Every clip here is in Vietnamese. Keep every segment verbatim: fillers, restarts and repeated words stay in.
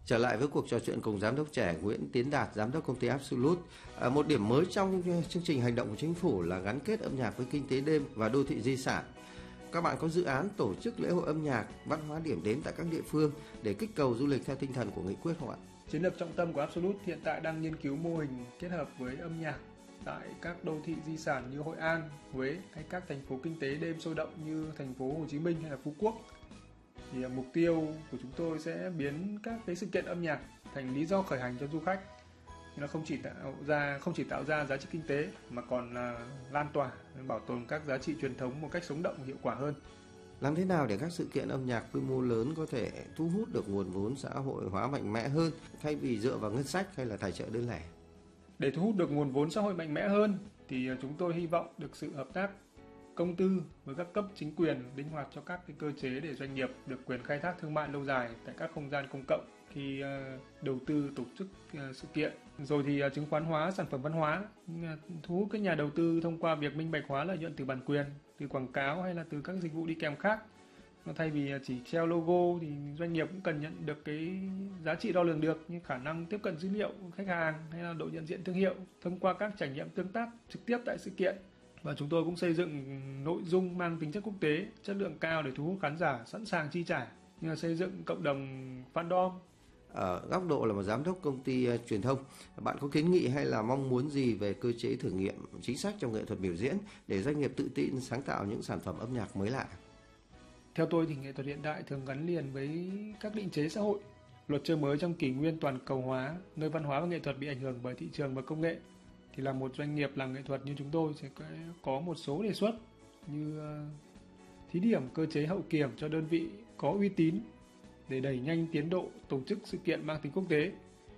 Trở lại với cuộc trò chuyện cùng giám đốc trẻ Nguyễn Tiến Đạt, giám đốc công ty Absolute. À, một điểm mới trong chương trình hành động của chính phủ là gắn kết âm nhạc với kinh tế đêm và đô thị di sản. Các bạn có dự án tổ chức lễ hội âm nhạc, văn hóa điểm đến tại các địa phương để kích cầu du lịch theo tinh thần của nghị quyết không ạ? Chiến lược trọng tâm của Absolute hiện tại đang nghiên cứu mô hình kết hợp với âm nhạc tại các đô thị di sản như Hội An, Huế hay các thành phố kinh tế đêm sôi động như thành phố Hồ Chí Minh hay là Phú Quốc. Thì mục tiêu của chúng tôi sẽ biến các cái sự kiện âm nhạc thành lý do khởi hành cho du khách. Nó không chỉ tạo ra không chỉ tạo ra giá trị kinh tế mà còn là lan tỏa, bảo tồn các giá trị truyền thống một cách sống động và hiệu quả hơn. Làm thế nào để các sự kiện âm nhạc quy mô lớn có thể thu hút được nguồn vốn xã hội hóa mạnh mẽ hơn thay vì dựa vào ngân sách hay là tài trợ đơn lẻ? Để thu hút được nguồn vốn xã hội mạnh mẽ hơn thì chúng tôi hy vọng được sự hợp tác công tư với các cấp chính quyền, linh hoạt cho các cái cơ chế để doanh nghiệp được quyền khai thác thương mại lâu dài tại các không gian công cộng khi đầu tư tổ chức sự kiện. Rồi thì chứng khoán hóa sản phẩm văn hóa, thu hút các nhà đầu tư thông qua việc minh bạch hóa lợi nhuận từ bản quyền, từ quảng cáo hay là từ các dịch vụ đi kèm khác. Thay vì chỉ treo logo thì doanh nghiệp cũng cần nhận được cái giá trị đo lường được như khả năng tiếp cận dữ liệu khách hàng hay là độ nhận diện thương hiệu thông qua các trải nghiệm tương tác trực tiếp tại sự kiện. Và chúng tôi cũng xây dựng nội dung mang tính chất quốc tế, chất lượng cao để thu hút khán giả sẵn sàng chi trả, như là xây dựng cộng đồng fandom. Ở góc độ là một giám đốc công ty uh, truyền thông, bạn có kiến nghị hay là mong muốn gì về cơ chế thử nghiệm chính sách trong nghệ thuật biểu diễn để doanh nghiệp tự tin sáng tạo những sản phẩm âm nhạc mới lạ? Theo tôi thì nghệ thuật hiện đại thường gắn liền với các định chế xã hội, luật chơi mới trong kỷ nguyên toàn cầu hóa, nơi văn hóa và nghệ thuật bị ảnh hưởng bởi thị trường và công nghệ. Thì là một doanh nghiệp làm nghệ thuật như chúng tôi sẽ có một số đề xuất như thí điểm cơ chế hậu kiểm cho đơn vị có uy tín để đẩy nhanh tiến độ tổ chức sự kiện mang tính quốc tế,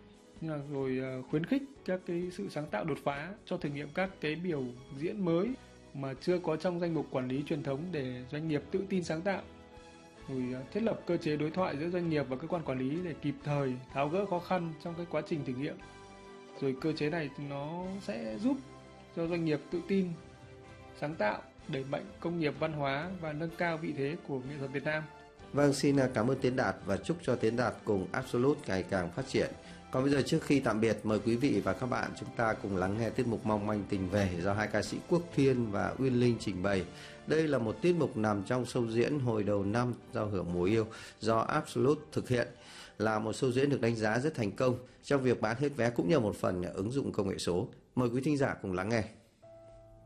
rồi khuyến khích các cái sự sáng tạo đột phá cho thử nghiệm các cái biểu diễn mới mà chưa có trong danh mục quản lý truyền thống để doanh nghiệp tự tin sáng tạo, rồi thiết lập cơ chế đối thoại giữa doanh nghiệp và cơ quan quản lý để kịp thời tháo gỡ khó khăn trong cái quá trình thử nghiệm. Rồi cơ chế này nó sẽ giúp cho doanh nghiệp tự tin sáng tạo, đẩy mạnh công nghiệp văn hóa và nâng cao vị thế của nghệ thuật Việt Nam. Vâng, xin cảm ơn Tiến Đạt và chúc cho Tiến Đạt cùng Absolute ngày càng phát triển. Còn bây giờ trước khi tạm biệt, mời quý vị và các bạn chúng ta cùng lắng nghe tiết mục Mong Manh Tình Về do hai ca sĩ Quốc Thiên và Uyên Linh trình bày. Đây là một tiết mục nằm trong show diễn hồi đầu năm giao hưởng mùa yêu do Absolute thực hiện. Là một show diễn được đánh giá rất thành công trong việc bán hết vé cũng như một phần ứng dụng công nghệ số. Mời quý thính giả cùng lắng nghe.